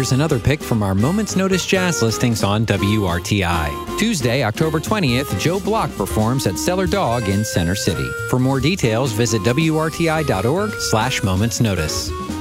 here's another pick from our Moments Notice jazz listings on WRTI. Tuesday, October 20th, Joe Block performs at Cellar Dog in Center City. For more details, visit WRTI.org/momentsnotice.